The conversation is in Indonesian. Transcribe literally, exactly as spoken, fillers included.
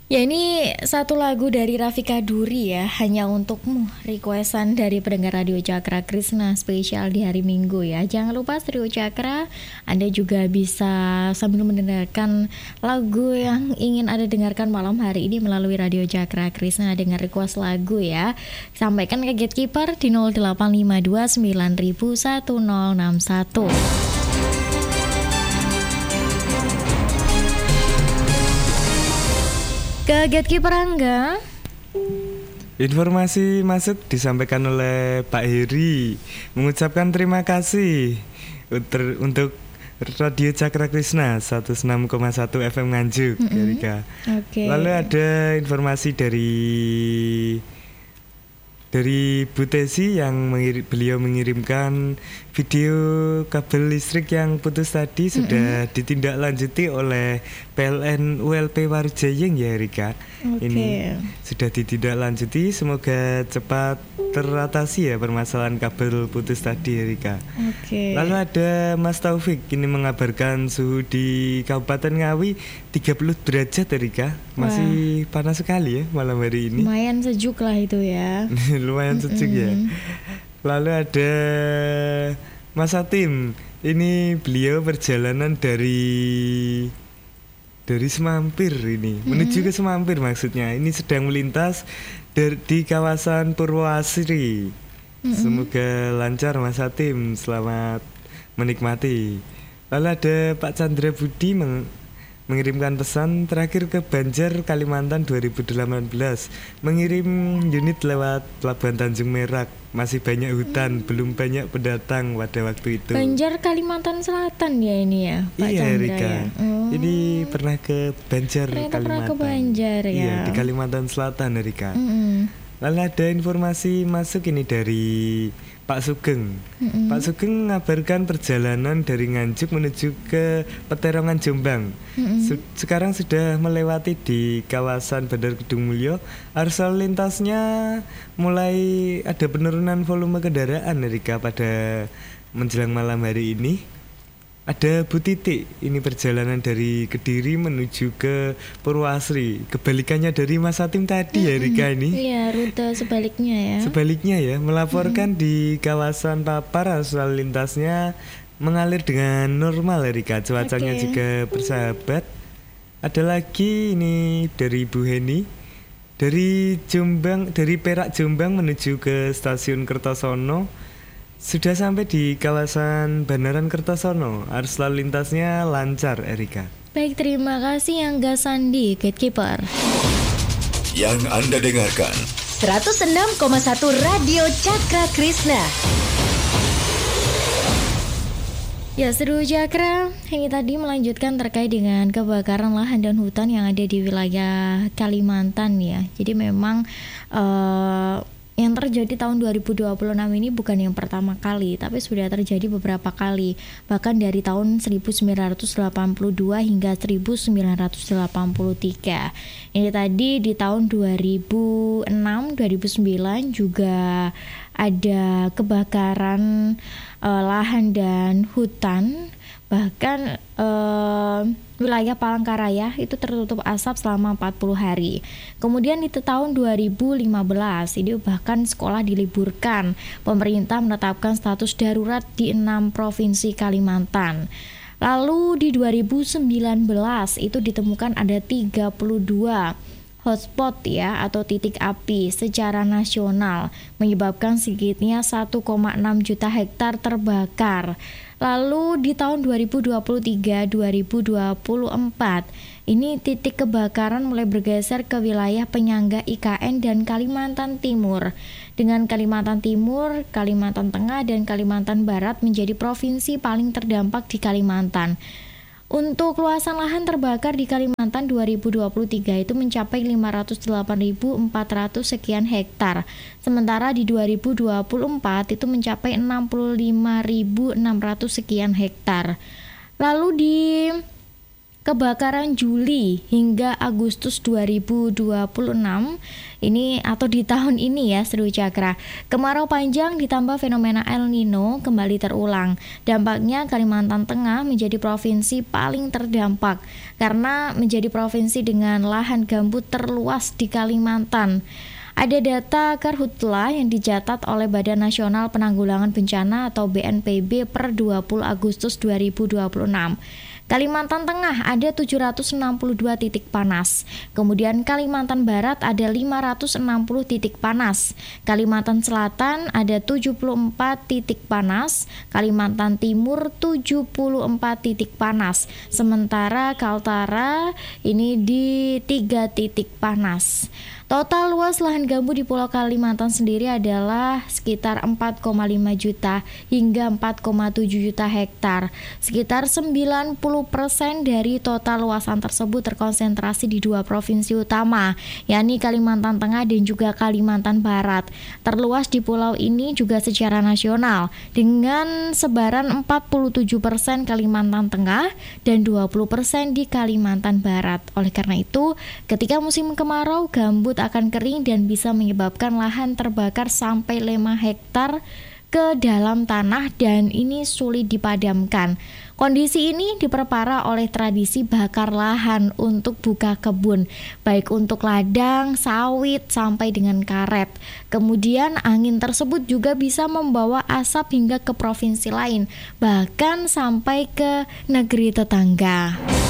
Ya, ini satu lagu dari Rafika Duri ya, hanya untukmu, requestan dari pendengar Radio Cakra Krishna spesial di hari Minggu ya. Jangan lupa Stereo Cakra, Anda juga bisa sambil mendengarkan lagu yang ingin Anda dengarkan malam hari ini melalui Radio Cakra Krishna dengan request lagu ya. Sampaikan ke Gatekeeper di nol delapan lima dua sembilan nol satu nol enam satu. Ke Gatekeeper Angga. Informasi masuk disampaikan oleh Pak Heri, mengucapkan terima kasih untuk, untuk Radio Cakra Krishna seratus enam koma satu F M Nganjuk, mm-hmm. Erika. Okay. Lalu ada informasi dari dari Bu Tesi yang mengir, beliau mengirimkan video kabel listrik yang putus tadi sudah mm-hmm. ditindaklanjuti oleh P L N U L P Warujayeng ya Rika. Okay. Ini sudah ditindaklanjuti, semoga cepat teratasi ya permasalahan kabel putus tadi Rika. Okay. Lalu ada Mas Taufik ini mengabarkan suhu di Kabupaten Ngawi tiga puluh derajat Rika. Masih Wah. panas sekali ya malam hari ini. Lumayan sejuk lah itu ya. Lumayan sejuk ya. Lalu ada Mas Atim, ini beliau perjalanan dari dari Semampir ini mm-hmm. menuju ke Semampir maksudnya. Ini sedang melintas dari, di kawasan Purwoasri. Mm-hmm. Semoga lancar Mas Atim, selamat menikmati. Lalu ada Pak Chandra Budi meng, mengirimkan pesan terakhir ke Banjar Kalimantan dua ribu delapan belas, mengirim unit lewat Pelabuhan Tanjung Merak. Masih banyak hutan, hmm. belum banyak pendatang pada waktu itu. Banjar Kalimantan Selatan ya ini ya, Pak iya, Chandra Rika. ya. Oh. Ini pernah ke Banjar Ternyata Kalimantan. Pernah ke Banjar ya. Iya, di Kalimantan Selatan, Rika. Mm-hmm. Lalu ada informasi masuk ini dari Pak Sugeng. Mm-hmm. Pak Sugeng mengabarkan perjalanan dari Nganjuk menuju ke Peterongan Jombang. Mm-hmm. Su- sekarang sudah melewati di kawasan Bandar Kedung Mulyo. Arus lalu lintasnya mulai ada penurunan volume kendaraan Rika pada menjelang malam hari ini. Ada Bu Titik, ini perjalanan dari Kediri menuju ke Purwoasri. Kebalikannya dari Mas Atim tadi mm-hmm. ya Rika ini. Iya, rute sebaliknya ya. Sebaliknya ya, melaporkan mm-hmm. di kawasan Papar arus lalu lintasnya mengalir dengan normal ya Rika. Cuacanya okay. juga bersahabat. Ada lagi ini dari Bu Heni. Dari Jombang, dari Perak Jombang menuju ke stasiun Kertosono. Sudah sampai di kawasan Bandaran Kertosono. Arus lalu lintasnya lancar, Erika. Baik, terima kasih Angga Sandi, Gatekeeper. Yang Anda dengarkan seratus enam koma satu Radio Cakra Krishna. Ya, Seru Cakra, ini tadi melanjutkan terkait dengan kebakaran lahan dan hutan yang ada di wilayah Kalimantan ya. Jadi memang uh, yang terjadi tahun dua ribu dua puluh enam ini bukan yang pertama kali, tapi sudah terjadi beberapa kali, bahkan dari tahun seribu sembilan ratus delapan puluh dua hingga seribu sembilan ratus delapan puluh tiga. Ini tadi di tahun dua ribu enam, dua ribu sembilan juga ada kebakaran uh, lahan dan hutan. Bahkan uh, wilayah Palangkaraya itu tertutup asap selama empat puluh hari. Kemudian di tahun dua ribu lima belas ini bahkan sekolah diliburkan. Pemerintah menetapkan status darurat di enam provinsi Kalimantan. Lalu di dua ribu sembilan belas itu ditemukan ada tiga puluh dua hotspot ya atau titik api secara nasional, menyebabkan sedikitnya satu koma enam juta hektar terbakar. Lalu di tahun dua ribu dua puluh tiga dua ribu dua puluh empat ini titik kebakaran mulai bergeser ke wilayah penyangga I K N dan Kalimantan Timur. Dengan Kalimantan Timur, Kalimantan Tengah dan Kalimantan Barat menjadi provinsi paling terdampak di Kalimantan. Untuk luasan lahan terbakar di Kalimantan dua ribu dua puluh tiga itu mencapai lima ratus delapan ribu empat ratus sekian hektar. Sementara di dua ribu dua puluh empat itu mencapai enam puluh lima ribu enam ratus sekian hektar. Lalu di kebakaran Juli hingga Agustus dua ribu dua puluh enam ini atau di tahun ini ya Seru Cakra. Kemarau panjang ditambah fenomena El Nino kembali terulang. Dampaknya Kalimantan Tengah menjadi provinsi paling terdampak karena menjadi provinsi dengan lahan gambut terluas di Kalimantan. Ada data Karhutla yang dicatat oleh Badan Nasional Penanggulangan Bencana atau B N P B per dua puluh Agustus dua ribu dua puluh enam. Kalimantan Tengah ada tujuh ratus enam puluh dua titik panas. Kemudian Kalimantan Barat ada lima ratus enam puluh titik panas. Kalimantan Selatan ada tujuh puluh empat titik panas. Kalimantan Timur tujuh puluh empat titik panas. Sementara Kaltara ini di tiga titik panas. Total luas lahan gambut di Pulau Kalimantan sendiri adalah sekitar empat koma lima juta hingga empat koma tujuh juta hektar. Sekitar sembilan puluh persen dari total luasan tersebut terkonsentrasi di dua provinsi utama, yakni Kalimantan Tengah dan juga Kalimantan Barat. Terluas di pulau ini juga secara nasional dengan sebaran empat puluh tujuh persen Kalimantan Tengah dan dua puluh persen di Kalimantan Barat. Oleh karena itu, ketika musim kemarau, gambut akan kering dan bisa menyebabkan lahan terbakar sampai lima hektar ke dalam tanah dan ini sulit dipadamkan. Kondisi ini diperparah oleh tradisi bakar lahan untuk buka kebun, baik untuk ladang, sawit, sampai dengan karet. Kemudian angin tersebut juga bisa membawa asap hingga ke provinsi lain, bahkan sampai ke negeri tetangga.